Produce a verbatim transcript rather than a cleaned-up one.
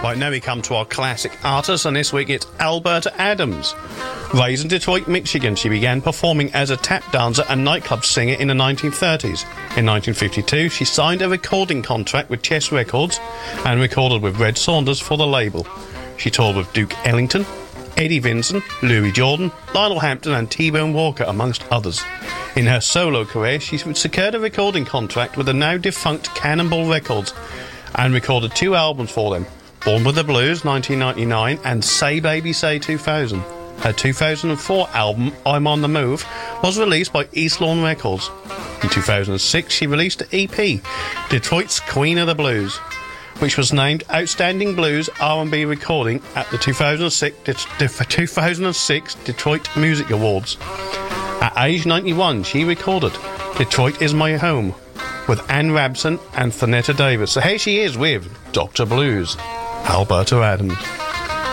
Right, now we come to our classic artist, and this week it's Alberta Adams. Raised in Detroit, Michigan, she began performing as a tap dancer and nightclub singer in the nineteen thirties. In nineteen fifty-two, she signed a recording contract with Chess Records and recorded with Red Saunders for the label. She toured with Duke Ellington, Eddie Vincent, Louis Jordan, Lionel Hampton and T-Bone Walker, amongst others. In her solo career, she secured a recording contract with the now defunct Cannonball Records and recorded two albums for them, Born with the Blues, nineteen ninety-nine, and Say Baby Say, two thousand. Her two thousand four album, I'm on the Move, was released by East Lawn Records. In two thousand six, she released the E P, Detroit's Queen of the Blues, which was named Outstanding Blues R and B Recording at the two thousand six, two thousand six Detroit Music Awards. At age ninety-one, she recorded Detroit Is My Home with Ann Rabson and Thonetta Davis. So here she is with Doctor Blues, Alberta Adams.